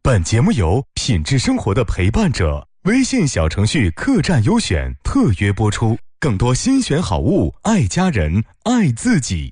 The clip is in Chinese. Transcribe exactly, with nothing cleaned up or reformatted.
本节目由品质生活的陪伴者微信小程序客栈优选特约播出，更多新选好物，爱家人，爱自己。